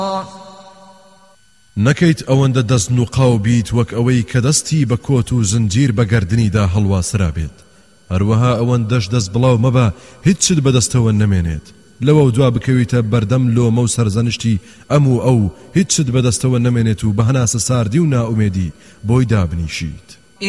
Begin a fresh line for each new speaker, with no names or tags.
نەکەیت ئەوەندە دەستن و قاو بیت وەک ئەوەی کە دەستی بە کۆت و زنجیر بە گەردنیدا هەڵواسرا بێت. هەروەها ئەوەندەش دەست بڵاو مەبە هیچت بەدەستەوە نەمێنێت. لەوە دوا بکەویتە بەردەم لۆمە و سەرزەنشتی ئەم و ئەو هیچت بەدەستەوە نەمێنێت و بە هەناسە ساردی و نائومێدی بۆی دابنیشیت.